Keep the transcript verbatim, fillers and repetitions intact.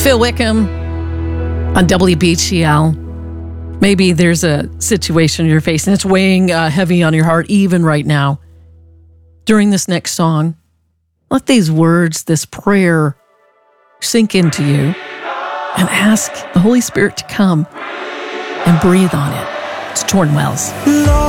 Phil Wickham on W B T L. Maybe there's a situation you're facing that's weighing uh, heavy on your heart even right now. During this next song, let these words, this prayer, sink into you and ask the Holy Spirit to come and breathe on it. It's Torn Wells.